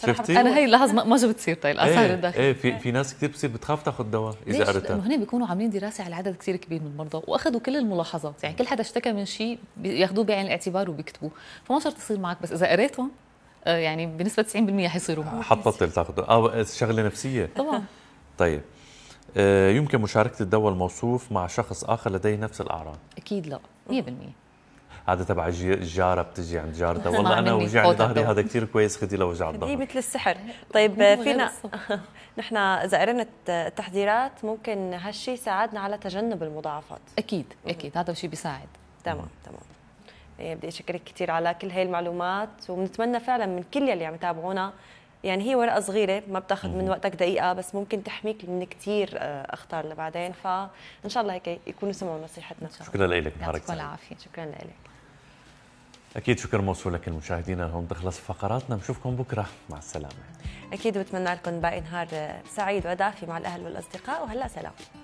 شفتي؟ انا هي لاحظ ما جبت سيرتها الاثار الداخليه. ايه في ناس كثير بتصير بتخاف تاخذ دواء اذا قرتها. هن بيكونوا عاملين دراسه على عدد كثير كبير من المرضى واخذوا كل الملاحظات، يعني كل حدا اشتكى من شيء بياخذوه بعين الاعتبار وبيكتبوه، فما شرط تصير معك، بس اذا قريتهم يعني بنسبه 90% حيصيروا معك. حتبطل تاخذه شغله نفسيه طبعا. طيب يمكن مشاركه الدواء الموصوف مع شخص اخر لديه نفس الاعراض؟ اكيد لا، 100%. هذا تبع الجاره بتجي عند جارتها، والله انا وجعني ظهري هذا كثير كويس، خذي لوجع الظهر. هي مثل السحر. طيب فينا نحن اذا قرينا التحذيرات ممكن هالشيء يساعدنا على تجنب المضاعفات. اكيد اكيد هذا الشيء بيساعد. تمام. بدي اشكرك كثير على كل هاي المعلومات، وبنتمنى فعلا من كل يلي عم يتابعونا، يعني هي ورقه صغيره ما بتاخذ من وقتك دقيقه، بس ممكن تحميك من كثير اخطار لبعدين، فان شاء الله هيك يكونوا سمعوا نصيحتنا. شكرا لك، نهارك سعيد. العافيه. شكرا لك. اكيد شكر موصول لكل مشاهدينا، هون تخلص فقراتنا، بنشوفكم بكره، مع السلامه. اكيد بتمنى لكم باقي نهار سعيد ودافي مع الاهل والاصدقاء، وهلا سلام.